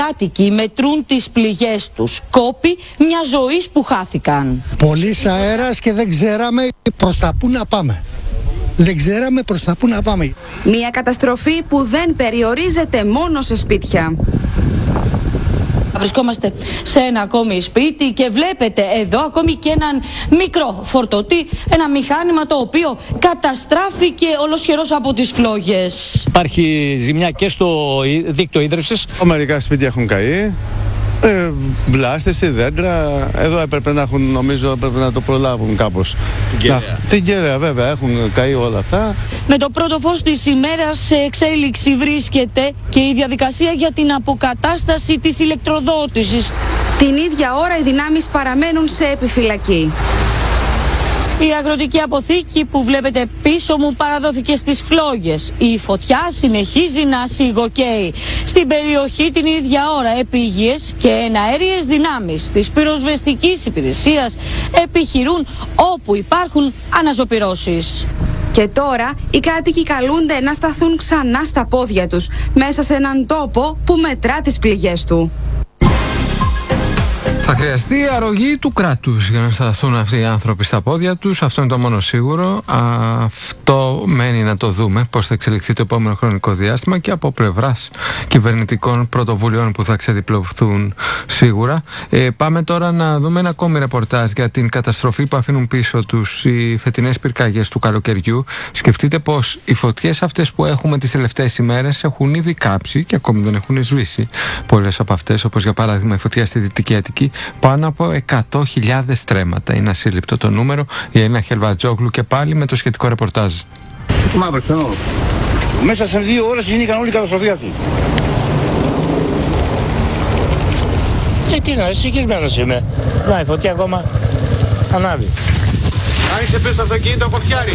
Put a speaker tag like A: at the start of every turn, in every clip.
A: κάτοικοι μετρούν τις πληγές τους. Κόπη μια ζωής που χάθηκαν.
B: Πολύς αέρας και δεν ξέραμε προς τα πού να πάμε. Δεν ξέραμε προς τα πού να πάμε.
C: Μια καταστροφή που δεν περιορίζεται μόνο σε σπίτια.
A: Βρισκόμαστε σε ένα ακόμη σπίτι και βλέπετε εδώ ακόμη και έναν μικρό φορτωτή, ένα μηχάνημα το οποίο καταστράφηκε ολοσχερός από τις φλόγες.
D: Υπάρχει ζημιά και στο δίκτυο ίδρυυσης.
E: Μερικά σπίτια έχουν καεί. Μπλάστηση, δέντρα. Εδώ έπρεπε να έχουν, νομίζω, έπρεπε να το προλάβουν κάπως. Την κεραία, βέβαια, έχουν καεί όλα αυτά.
A: Με το πρώτο φως της ημέρας σε εξέλιξη βρίσκεται και η διαδικασία για την αποκατάσταση της ηλεκτροδότησης.
C: Την ίδια ώρα οι δυνάμεις παραμένουν σε επιφυλακή.
A: Η αγροτική αποθήκη που βλέπετε πίσω μου παραδόθηκε στις φλόγες. Η φωτιά συνεχίζει να σιγοκαίει. Στην περιοχή την ίδια ώρα επίγειες και εναέριες δυνάμεις της πυροσβεστικής υπηρεσίας επιχειρούν όπου υπάρχουν αναζωπυρώσεις.
C: Και τώρα οι κάτοικοι καλούνται να σταθούν ξανά στα πόδια τους μέσα σε έναν τόπο που μετρά τις πληγές του.
F: Θα χρειαστεί αρρωγή του κράτους για να σταθούν αυτοί οι άνθρωποι στα πόδια τους. Αυτό είναι το μόνο σίγουρο. Αυτό μένει να το δούμε πώς θα εξελιχθεί το επόμενο χρονικό διάστημα και από πλευράς κυβερνητικών πρωτοβουλειών που θα ξεδιπλωθούν σίγουρα. Πάμε τώρα να δούμε ένα ακόμη ρεπορτάζ για την καταστροφή που αφήνουν πίσω τους οι φετινές πυρκαγιές του καλοκαιριού. Σκεφτείτε πως οι φωτιές αυτές που έχουμε τις τελευταίες ημέρες έχουν ήδη κάψει και ακόμη δεν έχουν σβήσει. Πολλές από αυτές, όπως για παράδειγμα η φωτιά στη Δυτική Αττική, πάνω από 100.000 στρέμματα. Είναι ασύλληπτο το νούμερο. Η Έλληνα Χελβατζόγλου και πάλι με το σχετικό ρεπορτάζ.
G: Μέσα σε 2 ώρες γίνηκαν όλη η καταστροφή αυτή.
H: Τι να, συγχυσμένος είμαι. Να, η φωτιά ακόμα ανάβει.
G: Άνοιξε πίσω το αυτοκίνητο, φωτιάρι.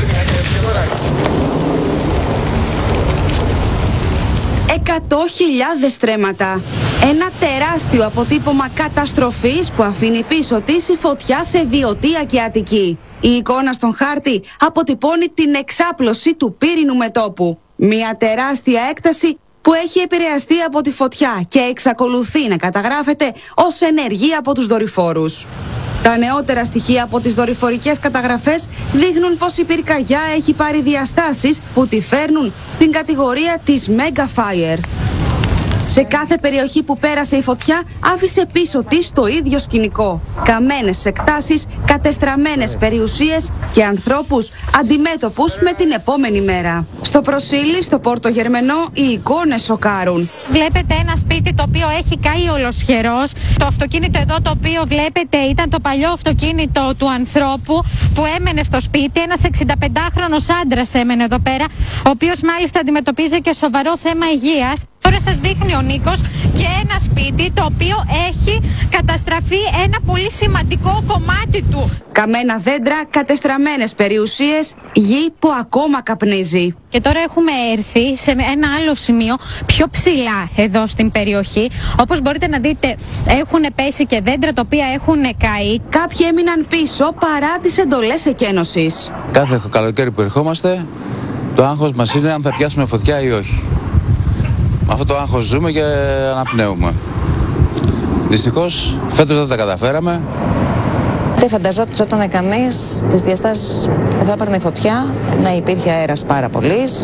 C: 100.000 στρέμματα. Ένα τεράστιο αποτύπωμα καταστροφής που αφήνει πίσω της η φωτιά σε Βιωτία και Αττική. Η εικόνα στον χάρτη αποτυπώνει την εξάπλωση του πύρινου μετώπου. Μια τεράστια έκταση που έχει επηρεαστεί από τη φωτιά και εξακολουθεί να καταγράφεται ως ενεργή από τους δορυφόρους. Τα νεότερα στοιχεία από τις δορυφορικές καταγραφές δείχνουν πως η πυρκαγιά έχει πάρει διαστάσεις που τη φέρνουν στην κατηγορία της Mega Fire. Σε κάθε περιοχή που πέρασε η φωτιά άφησε πίσω της το ίδιο σκηνικό. Καμένες εκτάσεις, κατεστραμμένες περιουσίες και ανθρώπους αντιμέτωπους με την επόμενη μέρα. Στο Προσήλι, στο Πόρτο Γερμενό, οι εικόνες σοκάρουν.
I: Βλέπετε ένα σπίτι το οποίο έχει καεί ολοσχερός. Το αυτοκίνητο εδώ το οποίο βλέπετε ήταν το παλιό αυτοκίνητο του ανθρώπου που έμενε στο σπίτι. Ένας 65χρονος άντρας έμενε εδώ πέρα, ο οποίος μάλιστα αντιμετωπίζει και σοβαρό θέμα υγείας. Τώρα σας δείχνει ο Νίκος και ένα σπίτι το οποίο έχει καταστραφεί ένα πολύ σημαντικό κομμάτι του.
C: Καμένα δέντρα, κατεστραμμένες περιουσίες, γη που ακόμα καπνίζει.
I: Και τώρα έχουμε έρθει σε ένα άλλο σημείο πιο ψηλά εδώ στην περιοχή. Όπως μπορείτε να δείτε έχουν πέσει και δέντρα τα οποία έχουν καεί.
C: Κάποιοι έμειναν πίσω παρά τις εντολές εκένωσης.
E: Κάθε καλοκαίρι που ερχόμαστε, το άγχος μας είναι αν θα πιάσουμε φωτιά ή όχι. Αυτό το άγχος ζούμε και αναπνέουμε. Δυστυχώς φέτος δεν τα καταφέραμε.
J: Δεν φανταζόταν κανείς τις διαστάσεις που θα έπαιρνε η φωτιά, να υπήρχε αέρας πάρα πολύς,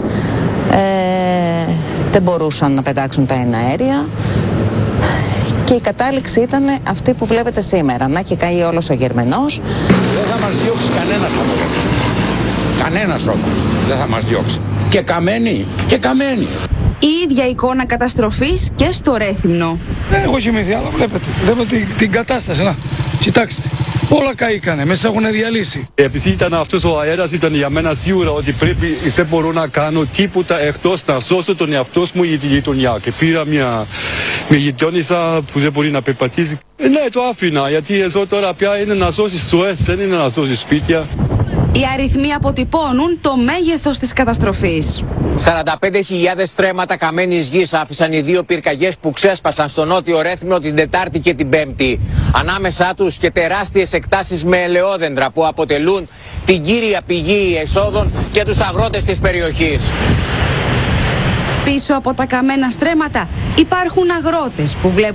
J: δεν μπορούσαν να πετάξουν τα εναέρια και η κατάληξη ήταν αυτή που βλέπετε σήμερα, να έχει καεί όλος ο Γερμενός.
G: Δεν θα μας διώξει κανένας από εδώ. Κανένας όμως δεν θα μας διώξει. Και καμένοι.
C: Η ίδια εικόνα καταστροφής και στο Ρέθυμνο.
K: Δεν έχω κοιμηθεί, αλλά βλέπετε την κατάσταση. Να, κοιτάξτε. Όλα καήκανε, μέσα έχουν διαλύσει.
L: Επειδή ήταν αυτός ο αέρας, ήταν για μένα σίγουρα ότι δεν μπορώ να κάνω τίποτα εκτός να σώσω τον εαυτό μου ή τη γειτονιά. Και πήρα μια γειτόνισσα που δεν μπορεί να περπατήσει. Ναι, το άφηνα, γιατί εδώ τώρα πια είναι να σώσεις ζωές, δεν είναι να σώσεις σπίτια.
C: Οι αριθμοί αποτυπώνουν το μέγεθος της καταστροφής.
M: 45.000 στρέμματα καμένης γης άφησαν οι 2 πυρκαγιές που ξέσπασαν στο νότιο Ρέθυμνο την Τετάρτη και την Πέμπτη. Ανάμεσά τους και τεράστιες εκτάσεις με ελαιόδεντρα που αποτελούν την κύρια πηγή εσόδων για τους αγρότες της περιοχής.
C: Πίσω από τα καμένα στρέμματα υπάρχουν αγρότες που βλέπουν